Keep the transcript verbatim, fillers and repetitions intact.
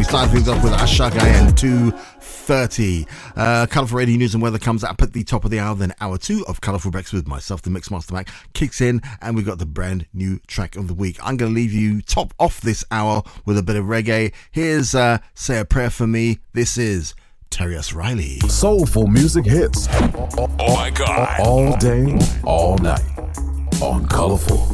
We started things off with Ashaka and two thirty. Uh, Colourful Radio News and Weather comes up at the top of the hour. Then hour two of Colourful Breakfast with myself, the Mixmaster Mac, kicks in, and we've got the brand new track of the week. I'm going to leave you top off this hour with a bit of reggae. Here's uh, Say a Prayer for Me. This is Terius Riley. Soulful music hits. Oh my God. All day, all night on Colourful.